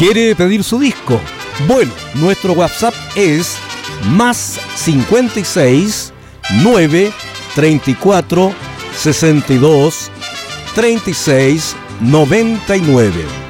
¿Quiere pedir su disco? Bueno, nuestro WhatsApp es más 56 9 34 62 36 99.